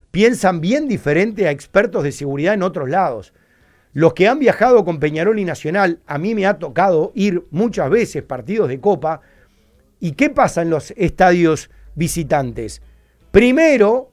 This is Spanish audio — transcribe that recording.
piensan bien diferente a expertos de seguridad en otros lados. Los que han viajado con Peñarol y Nacional, a mí me ha tocado ir muchas veces partidos de Copa. ¿Y qué pasa en los estadios visitantes? Primero,